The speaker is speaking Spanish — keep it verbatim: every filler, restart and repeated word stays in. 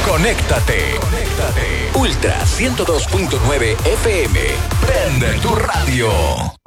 Conéctate. Conéctate. Ultra ciento dos punto nueve F M. Prende tu radio.